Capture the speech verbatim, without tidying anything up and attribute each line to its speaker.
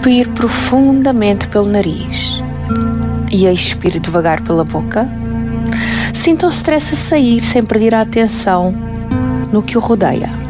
Speaker 1: Inspire profundamente pelo nariz e expire devagar pela boca. Sinta o stress a sair sem perder a atenção no que o rodeia.